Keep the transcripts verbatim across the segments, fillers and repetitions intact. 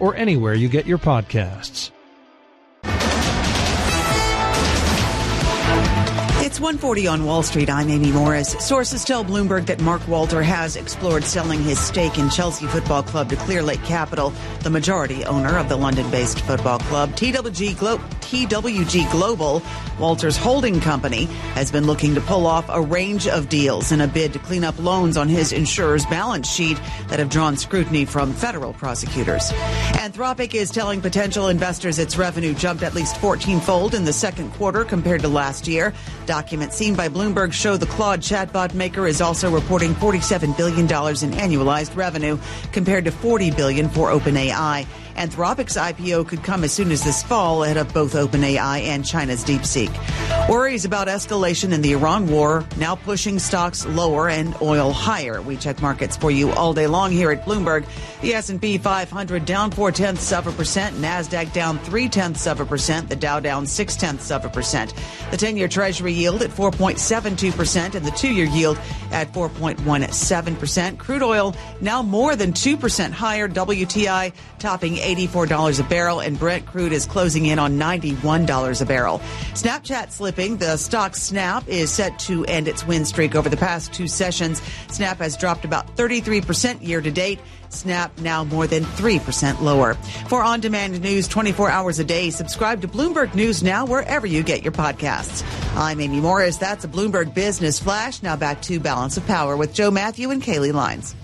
or anywhere you get your podcasts. It's one forty on Wall Street. I'm Amy Morris. Sources tell Bloomberg that Mark Walter has explored selling his stake in Chelsea Football Club to Clearlake Capital, the majority owner of the London-based football club. T W G, Glo- T W G Global, Walter's holding company, has been looking to pull off a range of deals in a bid to clean up loans on his insurer's balance sheet that have drawn scrutiny from federal prosecutors. Anthropic is telling potential investors its revenue jumped at least fourteen-fold in the second quarter compared to last year. Documents seen by Bloomberg show the Claude chatbot maker is also reporting forty-seven billion dollars in annualized revenue compared to forty billion dollars for OpenAI. Anthropic's I P O could come as soon as this fall ahead of both OpenAI and China's DeepSeek. Worries about escalation in the Iran war now pushing stocks lower and oil higher. We check markets for you all day long here at Bloomberg. The S and P five hundred down four-tenths of a percent. NASDAQ down three-tenths of a percent. The Dow down six-tenths of a percent. The ten-year Treasury yield at four point seven two percent and the two-year yield at four point one seven percent. Crude oil now more than two percent higher. W T I topping eighty-four dollars a barrel, and Brent crude is closing in on ninety-one dollars a barrel. Snapchat slipping. The stock Snap is set to end its win streak over the past two sessions. Snap has dropped about thirty-three percent year to date. Snap now more than three percent lower. For on-demand news twenty-four hours a day, subscribe to Bloomberg News Now wherever you get your podcasts. I'm Amy Morris. That's a Bloomberg Business Flash. Now back to Balance of Power with Joe Matthew and Kaylee Lines.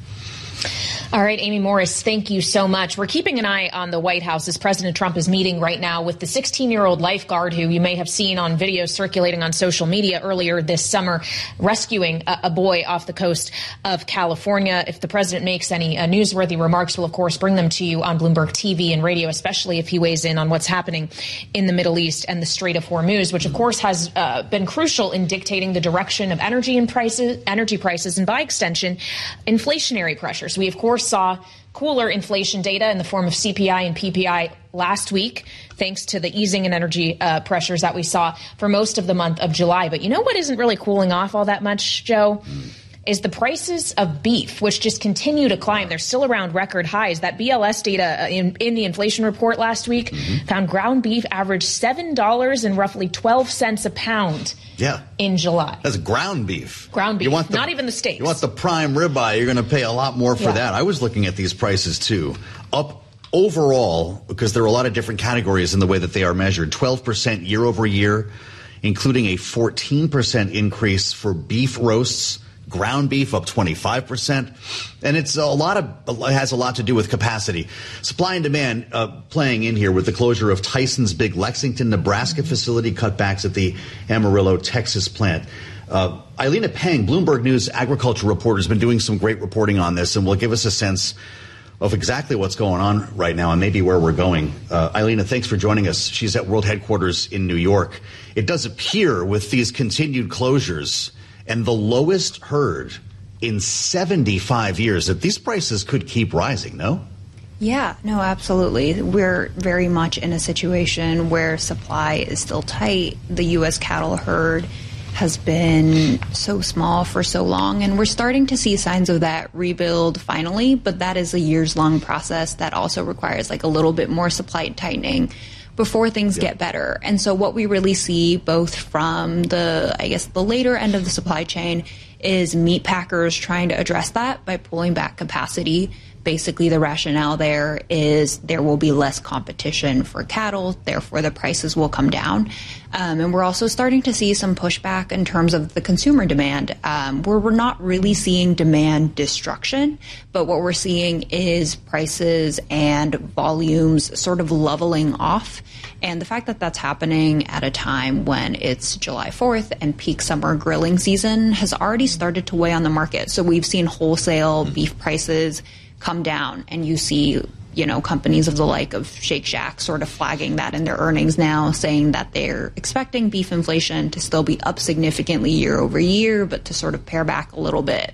All right, Amy Morris, thank you so much. We're keeping an eye on the White House as President Trump is meeting right now with the sixteen-year-old lifeguard who you may have seen on video circulating on social media earlier this summer, rescuing a, a boy off the coast of California. If the president makes any uh, newsworthy remarks, we'll, of course, bring them to you on Bloomberg T V and radio, especially if he weighs in on what's happening in the Middle East and the Strait of Hormuz, which, of course, has uh, been crucial in dictating the direction of energy and prices, energy prices and, by extension, inflationary pressures. We, of course, saw cooler inflation data in the form of C P I and P P I last week, thanks to the easing in energy uh, pressures that we saw for most of the month of July. But you know what isn't really cooling off all that much, Joe? Is the prices of beef, which just continue to climb. They're still around record highs. That B L S data in, in the inflation report last week mm-hmm. found ground beef averaged seven dollars and roughly twelve cents a pound. Yeah. In July. That's ground beef. Ground beef. You want the, not even the steaks. You want the prime ribeye, you're going to pay a lot more for yeah. that. I was looking at these prices, too. Up overall, because there are a lot of different categories in the way that they are measured, twelve percent year over year, including a fourteen percent increase for beef roasts. Ground beef up twenty-five percent. And it's a lot of, it has a lot to do with capacity. Supply and demand uh, playing in here with the closure of Tyson's big Lexington, Nebraska facility, cutbacks at the Amarillo, Texas plant. Uh, Eilina Peng, Bloomberg News agriculture reporter, has been doing some great reporting on this and will give us a sense of exactly what's going on right now and maybe where we're going. Uh, Eilina, thanks for joining us. She's at World Headquarters in New York. It does appear with these continued closures and the lowest herd in seventy-five years that these prices could keep rising, no? Yeah, no, absolutely. We're very much in a situation where supply is still tight. The U S cattle herd has been so small for so long, and we're starting to see signs of that rebuild finally, but that is a years-long process that also requires like a little bit more supply tightening before things yep. get better. And so what we really see both from the, I guess, the later end of the supply chain is meat packers trying to address that by pulling back capacity. Basically, the rationale there is there will be less competition for cattle, therefore the prices will come down. Um, and we're also starting to see some pushback in terms of the consumer demand, um, where we're not really seeing demand destruction, but what we're seeing is prices and volumes sort of leveling off. And the fact that that's happening at a time when it's July fourth and peak summer grilling season has already started to weigh on the market. So we've seen wholesale beef prices come down, and you see, you know, companies of the like of Shake Shack sort of flagging that in their earnings now, saying that they're expecting beef inflation to still be up significantly year over year, but to sort of pare back a little bit.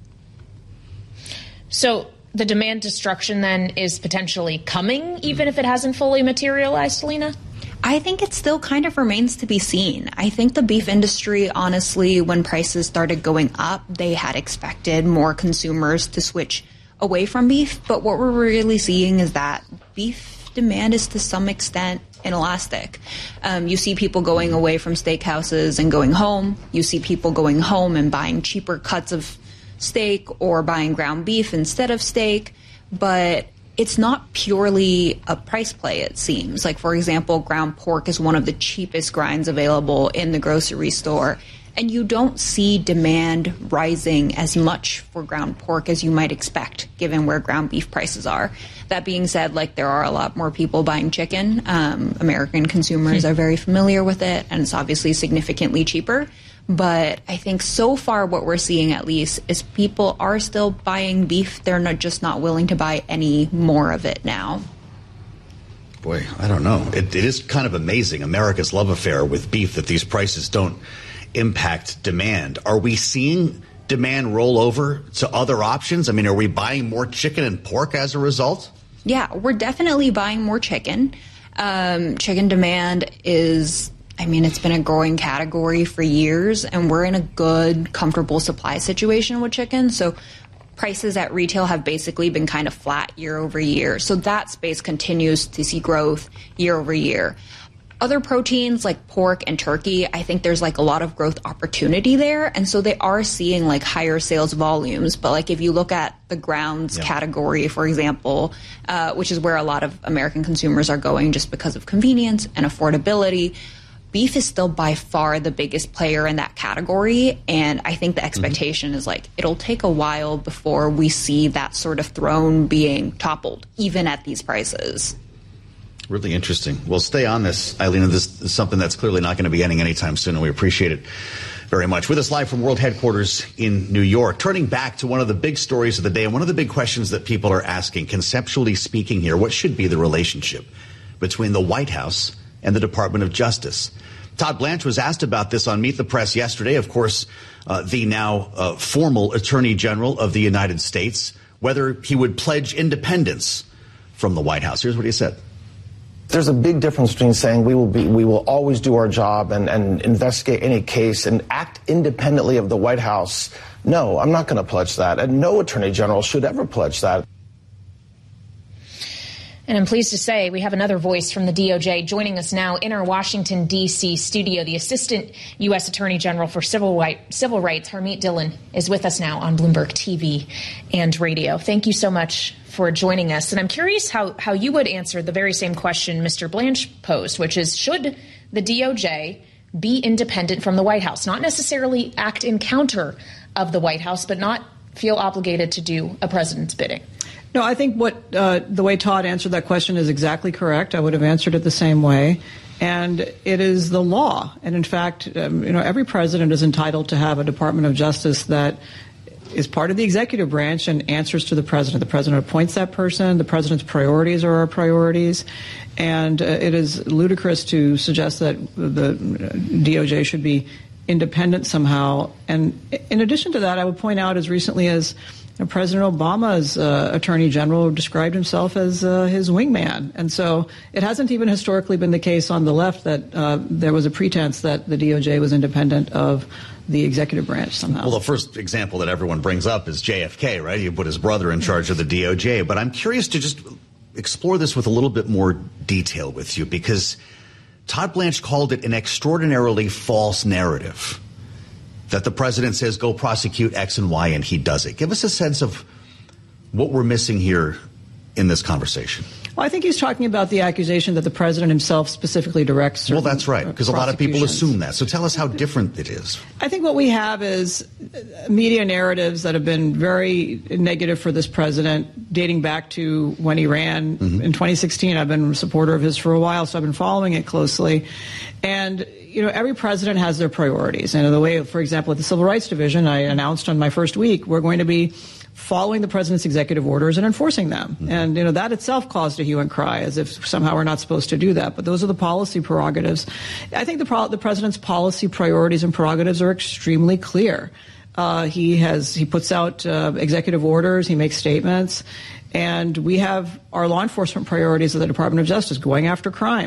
So the demand destruction then is potentially coming, even if it hasn't fully materialized, Lena? I think it still kind of remains to be seen. I think the beef industry, honestly, when prices started going up, they had expected more consumers to switch away from beef. But what we're really seeing is that beef demand is to some extent inelastic. Um, you see people going away from steakhouses and going home. You see people going home and buying cheaper cuts of steak or buying ground beef instead of steak. But it's not purely a price play, it seems. Like, for example, ground pork is one of the cheapest grinds available in the grocery store. And you don't see demand rising as much for ground pork as you might expect, given where ground beef prices are. That being said, like, there are a lot more people buying chicken. Um, American consumers are very familiar with it, and it's obviously significantly cheaper. But I think so far what we're seeing, at least, is people are still buying beef. They're not just not willing to buy any more of it now. Boy, I don't know. It, it is kind of amazing, America's love affair with beef, that these prices don't impact demand. Are we seeing demand roll over to other options? I mean, are we buying more chicken and pork as a result? Yeah, we're definitely buying more chicken. Um, chicken demand is, I mean, it's been a growing category for years, and we're in a good, comfortable supply situation with chicken. So prices at retail have basically been kind of flat year over year. So that space continues to see growth year over year. Other proteins like pork and turkey, I think there's like a lot of growth opportunity there. And so they are seeing like higher sales volumes. But like if you look at the grounds yeah. category, for example, uh, which is where a lot of American consumers are going just because of convenience and affordability, beef is still by far the biggest player in that category. And I think the expectation mm-hmm. is like it'll take a while before we see that sort of throne being toppled, even at these prices. Really interesting. Well, stay on this, Eileen. This is something that's clearly not going to be ending anytime soon, and we appreciate it very much. With us live from World Headquarters in New York, turning back to one of the big stories of the day and one of the big questions that people are asking, conceptually speaking here, what should be the relationship between the White House and the Department of Justice? Todd Blanche was asked about this on Meet the Press yesterday. Of course, uh, the now uh, formal Attorney General of the United States, whether he would pledge independence from the White House. Here's what he said. There's a big difference between saying we will be, we will always do our job and, and investigate any case and act independently of the White House. No, I'm not going to pledge that. And no attorney general should ever pledge that. And I'm pleased to say we have another voice from the D O J joining us now in our Washington, D C studio. The Assistant U S Attorney General for Civil, Right, Civil Rights, Harmeet Dillon, is with us now on Bloomberg T V and radio. Thank you so much for joining us. And I'm curious how, how you would answer the very same question Mister Blanche posed, which is, should the D O J be independent from the White House? Not necessarily act in counter of the White House, but not feel obligated to do a president's bidding. No, I think what uh, the way Todd answered that question is exactly correct. I would have answered it the same way. And it is the law. And in fact, um, you know, every president is entitled to have a Department of Justice that is part of the executive branch and answers to the president. The president appoints that person. The president's priorities are our priorities. And uh, it is ludicrous to suggest that the D O J should be independent somehow. And in addition to that, I would point out as recently as President Obama's uh, Attorney General described himself as uh, his wingman. And so it hasn't even historically been the case on the left that uh, there was a pretense that the D O J was independent of the executive branch somehow. Well, the first example that everyone brings up is J F K, right? You put his brother in charge of the D O J. But I'm curious to just explore this with a little bit more detail with you, because Todd Blanche called it an extraordinarily false narrative that the president says, go prosecute X and Y, and he does it. Give us a sense of what we're missing here in this conversation. Well, I think he's talking about the accusation that the president himself specifically directs certain Well, that's right, because a lot of people assume that. So tell us how different it is. I think what we have is media narratives that have been very negative for this president, dating back to when he ran mm-hmm. in twenty sixteen. I've been a supporter of his for a while, so I've been following it closely. And, you know, every president has their priorities. And the way, for example, at the Civil Rights Division, I announced on my first week, we're going to be following the president's executive orders and enforcing them. Mm-hmm. And, you know, that itself caused a hue and cry, as if somehow we're not supposed to do that. But those are the policy prerogatives. I think the, pro- the president's policy priorities and prerogatives are extremely clear. Uh, he has he puts out uh, executive orders. He makes statements. And we have our law enforcement priorities of the Department of Justice going after crime.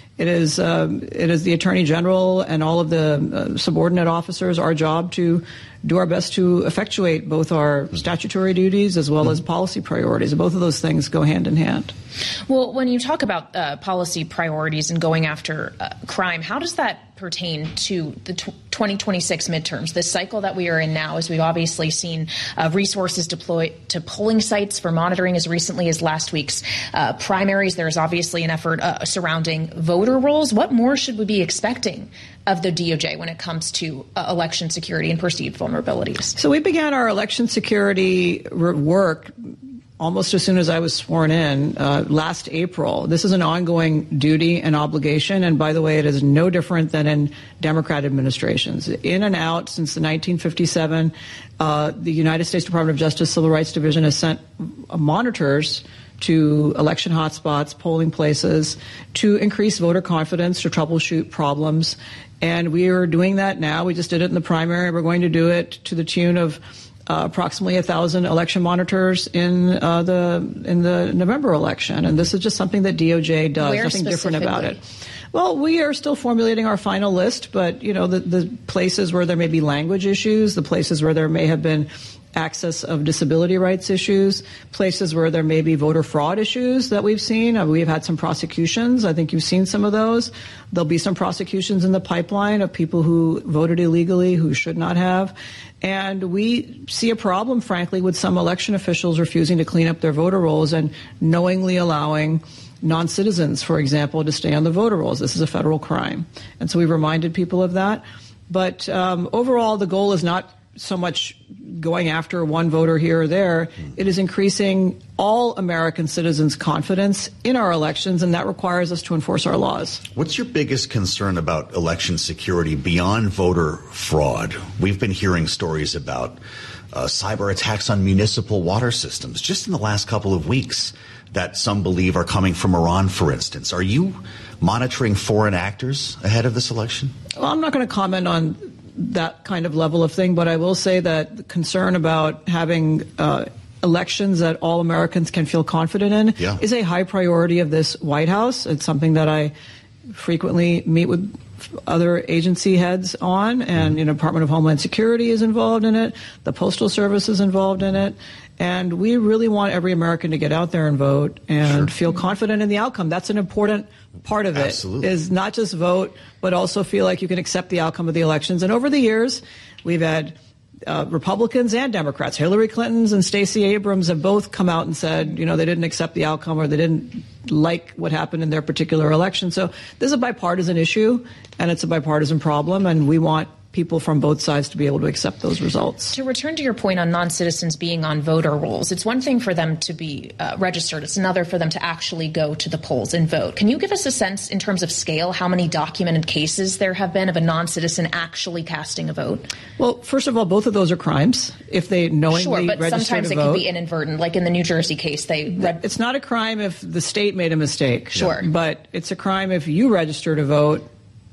It is um, it is the Attorney General and all of the uh, subordinate officers, our job to do our best to effectuate both our statutory duties as well as policy priorities. Both of those things go hand in hand. Well, when you talk about uh, policy priorities and going after uh, crime, how does that pertain to the t- twenty twenty-six midterms, this cycle that we are in now, as we've obviously seen uh, resources deployed to polling sites for monitoring as recently as last week's uh, primaries? There's obviously an effort uh, surrounding voter rolls. What more should we be expecting of the D O J when it comes to uh, election security and perceived vulnerabilities? So we began our election security work almost as soon as I was sworn in uh, last April. This is an ongoing duty and obligation. And by the way, it is no different than in Democrat administrations. In and out since the nineteen fifty-seven, uh, the United States Department of Justice Civil Rights Division has sent monitors to election hotspots, polling places, to increase voter confidence, to troubleshoot problems. And we are doing that now. We just did it in the primary. We're going to do it to the tune of Uh, approximately a thousand election monitors in uh, the in the November election, and this is just something that D O J does. Where Nothing different about it. Well, we are still formulating our final list, but you know the the places where there may be language issues, the places where there may have been access of disability rights issues, places where there may be voter fraud issues that we've seen. Uh, we've had some prosecutions. I think you've seen some of those. There'll be some prosecutions in the pipeline of people who voted illegally, who should not have. And we see a problem, frankly, with some election officials refusing to clean up their voter rolls and knowingly allowing non-citizens, for example, to stay on the voter rolls. This is a federal crime. And so we've reminded people of that. But um, overall, the goal is not so much going after one voter here or there. It is increasing all American citizens' confidence in our elections, and that requires us to enforce our laws. What's your biggest concern about election security beyond voter fraud? We've been hearing stories about uh, cyber attacks on municipal water systems just in the last couple of weeks that some believe are coming from Iran, for instance. Are you monitoring foreign actors ahead of this election? Well, I'm not going to comment on that kind of level of thing, but I will say that the concern about having uh, elections that all Americans can feel confident in yeah. is a high priority of this White House. It's something that I frequently meet with other agency heads on, and you know, Department of Homeland Security is involved in it. The Postal Service is involved in it. And we really want every American to get out there and vote and sure. feel confident in the outcome. That's an important part of it, Absolutely. is not just vote, but also feel like you can accept the outcome of the elections. And over the years, we've had uh, Republicans and Democrats. Hillary Clinton's and Stacey Abrams have both come out and said, you know, they didn't accept the outcome or they didn't like what happened in their particular election. So this is a bipartisan issue, and it's a bipartisan problem, and we want people from both sides to be able to accept those results. To return to your point on non-citizens being on voter rolls, it's one thing for them to be uh, registered. It's another for them to actually go to the polls and vote. Can you give us a sense in terms of scale how many documented cases there have been of a non-citizen actually casting a vote? Well, first of all, both of those are crimes if they knowingly sure, but register sometimes to it vote. can be inadvertent, like in the New Jersey case. They read- It's not a crime if the state made a mistake. Sure. But it's a crime if you register to vote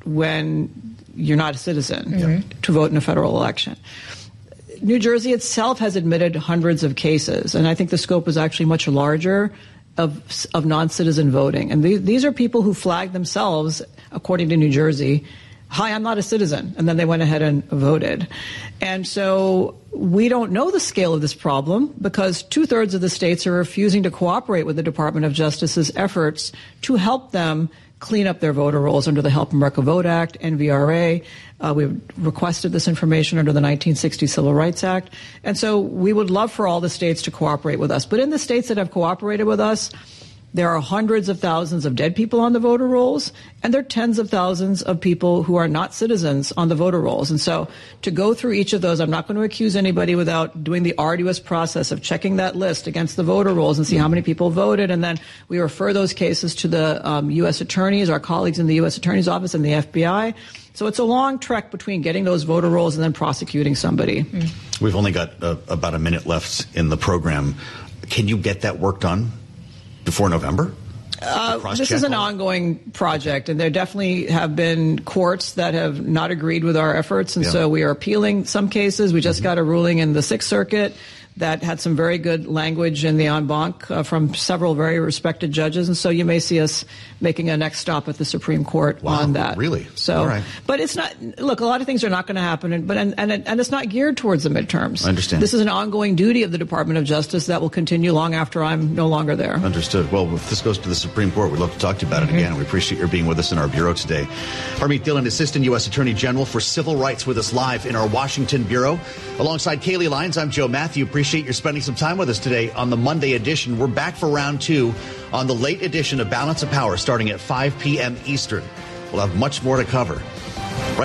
when you're not a citizen mm-hmm. to vote in a federal election. New Jersey itself has admitted hundreds of cases, and I think the scope is actually much larger of of non-citizen voting. And these, these are people who flagged themselves, according to New Jersey, hi, I'm not a citizen, and then they went ahead and voted. And so we don't know the scale of this problem because two-thirds of the states are refusing to cooperate with the Department of Justice's efforts to help them clean up their voter rolls under the Help America Vote Act, N V R A. Uh, we've requested this information under the nineteen sixty Civil Rights Act. And so we would love for all the states to cooperate with us. But in the states that have cooperated with us, there are hundreds of thousands of dead people on the voter rolls, and there are tens of thousands of people who are not citizens on the voter rolls. And so to go through each of those, I'm not going to accuse anybody without doing the arduous process of checking that list against the voter rolls and see how many people voted. And then we refer those cases to the um, U S attorneys, our colleagues in the U S Attorney's Office and the F B I. So it's a long trek between getting those voter rolls and then prosecuting somebody. Mm. We've only got uh, about a minute left in the program. Can you get that work done before November? Uh, this is an ongoing project, and there definitely have been courts that have not agreed with our efforts, and yeah. so we are appealing some cases. We just mm-hmm. got a ruling in the Sixth Circuit that had some very good language in the en banc uh, from several very respected judges. And so you may see us making a next stop at the Supreme Court wow, on that. Really? So, All right. But it's not, look, a lot of things are not going to happen, and, but, and, and, and it's not geared towards the midterms. I understand. This is an ongoing duty of the Department of Justice that will continue long after I'm no longer there. Understood. Well, if this goes to the Supreme Court, we'd love to talk to you about mm-hmm. it again. We appreciate your being with us in our bureau today. Harmeet Dhillon, Assistant U S Attorney General for Civil Rights, with us live in our Washington bureau. Alongside Kaylee Lyons, I'm Joe Matthew. Appreciate your spending some time with us today on the Monday edition. We're back for round two on the late edition of Balance of Power starting at five p.m. Eastern. We'll have much more to cover.